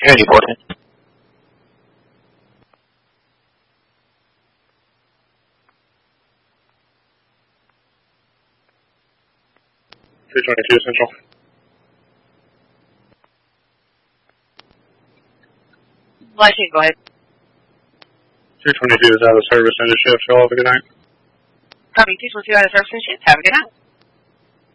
Unity porting. 322 Central. 19, go ahead. 322 is out of service, end of shift. Y'all have a good night. Copy, 222 out of service and shift. Have a good night.